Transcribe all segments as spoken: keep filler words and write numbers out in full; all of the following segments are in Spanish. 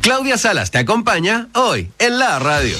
Claudia Salas te acompaña hoy en la radio.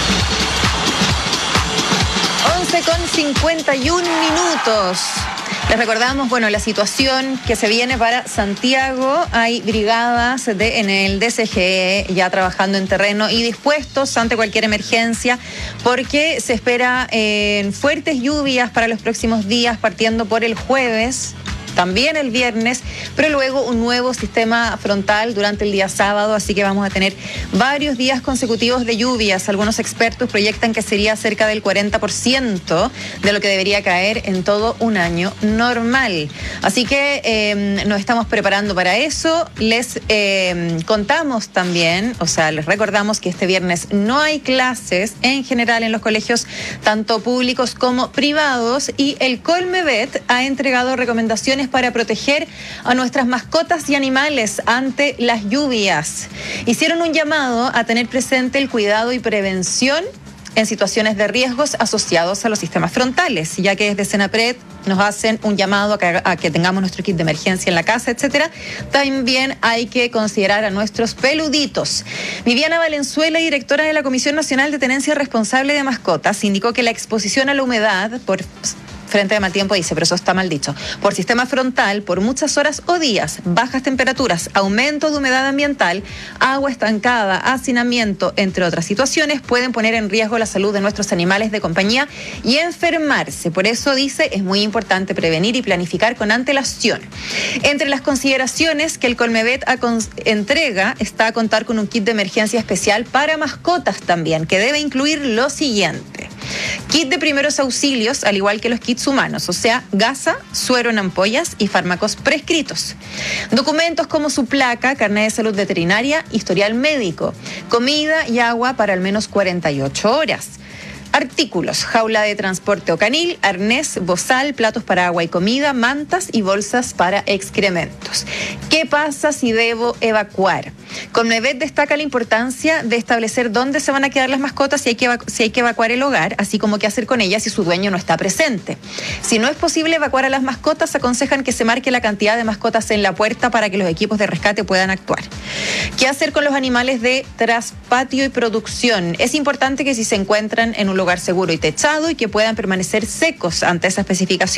once con cincuenta y un minutos. Les recordamos, bueno, la situación que se viene para Santiago. Hay brigadas de, en el D C G E ya trabajando en terreno y dispuestos ante cualquier emergencia, porque se espera eh, fuertes lluvias para los próximos días, partiendo por el jueves, también el viernes, pero luego un nuevo sistema frontal durante el día sábado, así que vamos a tener varios días consecutivos de lluvias. Algunos expertos proyectan que sería cerca del cuarenta por ciento de lo que debería caer en todo un año normal. Así que eh, nos estamos preparando para eso. Les eh, contamos también, o sea, les recordamos que este viernes no hay clases en general en los colegios, tanto públicos como privados, y el Colmevet ha entregado recomendaciones para proteger a nuestras mascotas y animales ante las lluvias. Hicieron un llamado a tener presente el cuidado y prevención en situaciones de riesgos asociados a los sistemas frontales, ya que desde Senapred nos hacen un llamado a que, a que tengamos nuestro kit de emergencia en la casa, etcétera. También hay que considerar a nuestros peluditos. Viviana Valenzuela, directora de la Comisión Nacional de Tenencia Responsable de Mascotas, indicó que la exposición a la humedad por frente de mal tiempo, dice, pero eso está mal dicho, por sistema frontal, por muchas horas o días, bajas temperaturas, aumento de humedad ambiental, agua estancada, hacinamiento, entre otras situaciones, pueden poner en riesgo la salud de nuestros animales de compañía y enfermarse. Por eso, dice, es muy importante prevenir y planificar con antelación. Entre las consideraciones que el Colmevet entrega está contar con un kit de emergencia especial para mascotas también, que debe incluir lo siguiente: kit de primeros auxilios, al igual que los kits humanos, o sea, gasa, suero en ampollas y fármacos prescritos. Documentos como su placa, carnet de salud veterinaria, historial médico, comida y agua para al menos cuarenta y ocho horas. Artículos: jaula de transporte o canil, arnés, bozal, platos para agua y comida, mantas y bolsas para excrementos. ¿Qué pasa si debo evacuar? Colmevet destaca la importancia de establecer dónde se van a quedar las mascotas si hay, que si hay que evacuar el hogar, así como qué hacer con ellas si su dueño no está presente. Si no es posible evacuar a las mascotas, aconsejan que se marque la cantidad de mascotas en la puerta para que los equipos de rescate puedan actuar. ¿Qué hacer con los animales de traspatio y producción? Es importante que si se encuentran en un lugar seguro y techado y que puedan permanecer secos ante esa especificación,